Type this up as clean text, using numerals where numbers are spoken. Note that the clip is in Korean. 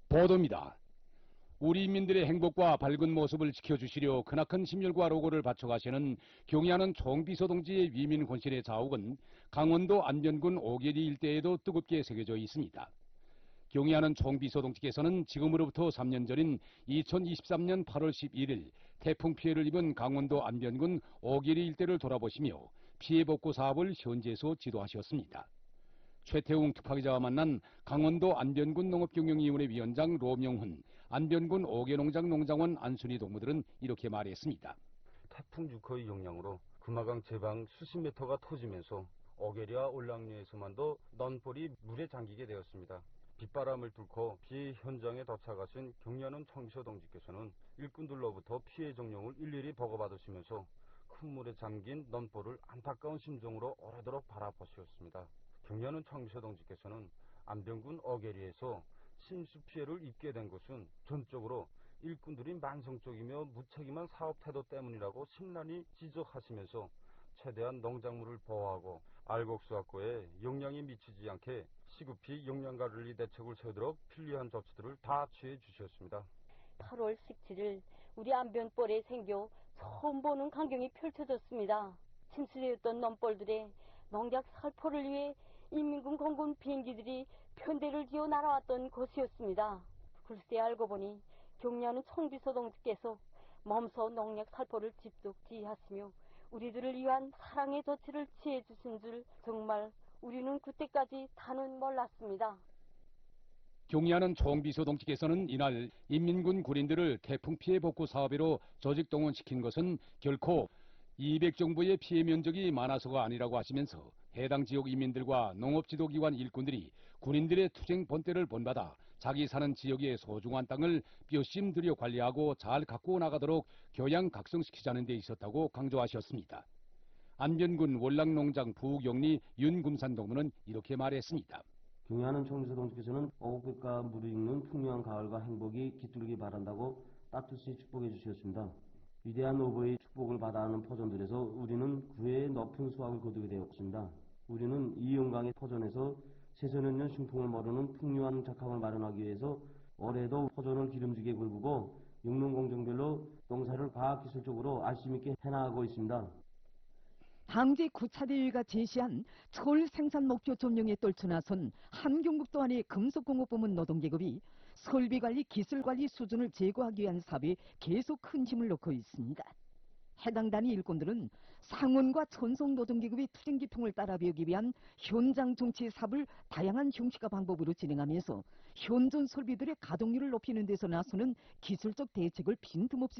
보도입니다. 우리 인민들의 행복과 밝은 모습을 지켜주시려 크나큰 심혈과 노고를 바쳐가시는 경의하는 총비서동지의 위민 혼신의 자욱은 강원도 안변군 오계리 일대에도 뜨겁게 새겨져 있습니다. 경의하는 총비서동지께서는 지금으로부터 3년 전인 2023년 8월 11일 태풍 피해를 입은 강원도 안변군 오계리 일대를 돌아보시며 피해 복구 사업을 현지에서 지도하셨습니다. 최태웅 특파기자와 만난 강원도 안변군 농업경영위원회 위원장 로명훈, 안변군 오계농장 농장원 안순희 동무들은 이렇게 말했습니다. 태풍 6호의 영향으로 금화강 제방 수십 미터가 터지면서 오계리와 올랑리에서만도 넌볼이 물에 잠기게 되었습니다. 빗바람을 뚫고 피해 현장에 도착하신 경의하는 총비서동지께서는 일꾼들로부터 피해 정령을 일일이 보고받으시면서 큰 물에 잠긴 넌볼을 안타까운 심정으로 오래도록 바라보셨습니다. 경의하는 총비서동지께서는 안변군 오계리에서 침수 피해를 입게 된 것은 전적으로 일꾼들이 만성적이며 무책임한 사업 태도 때문이라고 심란히 지적하시면서 최대한 농작물을 보호하고 알곡수 확보에 영향이 미치지 않게 시급히 영양관리 대책을 세우도록 필요한 조치들을 다 취해 주셨습니다. 8월 17일 우리 안변벌에 생겨 처음 보는 광경이 펼쳐졌습니다. 침수되었던 넘벌들의 농약 살포를 위해 인민군 공군 비행기들이 편대를 지어 날아왔던 곳이었습니다. 글쎄 알고 보니 경의하는 총비서동지께서 몸소 농약 살포를 집속 지휘하시며 우리들을 위한 사랑의 조치를 취해 주신 줄 정말 우리는 그때까지 다는 몰랐습니다. 경의하는 총비서동지께서는 이날 인민군 군인들을 태풍 피해 복구 사업으로 조직 동원시킨 것은 결코 200정부의 피해 면적이 많아서가 아니라고 하시면서 해당 지역 인민들과 농업지도기관 일꾼들이 군인들의 투쟁 본때를 본받아 자기 사는 지역의 소중한 땅을 뼈심 들여 관리하고 잘 가꾸어 나가도록 교양 각성시키자는 데 있었다고 강조하셨습니다. 안변군 월락농장 부경리 윤금산 동무는 이렇게 말했습니다. 경의하는 총비서동지께서는 어국백과 물이 익는 풍요한 가을과 행복이 깃들기 바란다고 따뜻이 축복해 주셨습니다. 위대한 오버의 축복을 받아 하는 포전들에서 우리는 구해의 높은 수확을 거두게 되었습니다. 우리는 이 영광의 포전에서 새소년년 흉풍을 모르는 풍요한 작황을 마련하기 위해서 올해도 포전을 기름지게 굴고 영농공정별로 농사를 과학기술적으로 알심 있게 해나가고 있습니다. 당시 구차대위가 제시한 철 생산 목표 점령에 떨쳐나선 한경국 또한의 금속공업부문 노동계급이 설비관리 기술관리 수준을 제고하기 위한 사업에 계속 큰 힘을 넣고 있습니다. 해당 단위 일꾼들은 상원과 천성노동계급의 투쟁기풍을 따라 배우기 위한 현장 정치 사업을 다양한 형식과 방법으로 진행하면서 현존 설비들의 가동률을 높이는 데서 나서는 기술적 대책을 빈틈없이